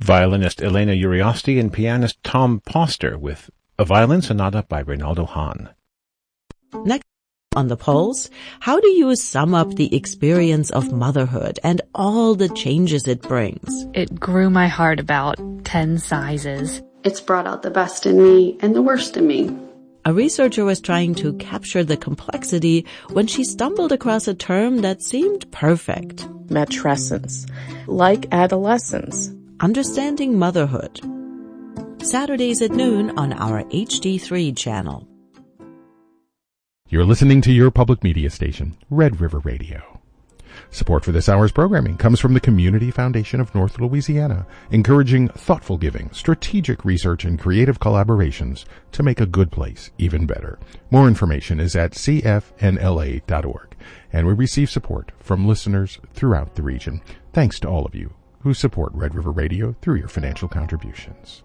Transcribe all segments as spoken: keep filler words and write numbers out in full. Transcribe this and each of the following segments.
violinist Elena Uriosti and pianist Tom Poster with a violin sonata by Reynaldo Hahn. Next on The Pulse, how do you sum up the experience of motherhood and all the changes it brings? It grew my heart about ten sizes. It's brought out the best in me and the worst in me. A researcher was trying to capture the complexity when she stumbled across a term that seemed perfect. Matrescence, like adolescence. Understanding motherhood. Saturdays at noon on our H D three channel. You're listening to your public media station, Red River Radio. Support for this hour's programming comes from the Community Foundation of North Louisiana, encouraging thoughtful giving, strategic research, and creative collaborations to make a good place even better. More information is at c f n l a dot org, and we receive support from listeners throughout the region. Thanks to all of you who support Red River Radio through your financial contributions.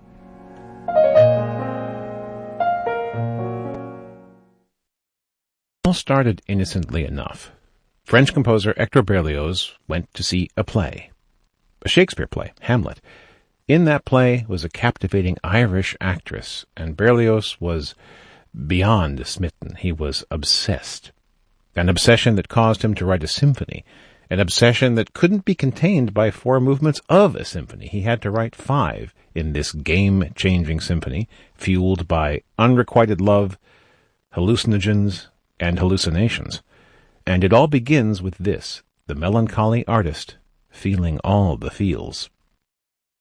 All started innocently enough. French composer Hector Berlioz went to see a play, a Shakespeare play, Hamlet. In that play was a captivating Irish actress, and Berlioz was beyond smitten. He was obsessed. An obsession that caused him to write a symphony, an obsession that couldn't be contained by four movements of a symphony. He had to write five in this game-changing symphony, fueled by unrequited love, hallucinogens, and hallucinations. And it all begins with this, the melancholy artist feeling all the feels.